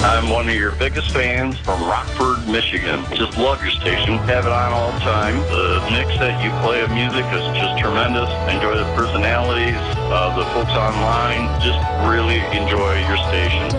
I'm one of your biggest fans from Rockford, Michigan. Just love your station. Have it on all the time. The mix that you play of music is just tremendous. Enjoy the personalities, the folks online. Just really enjoy your station.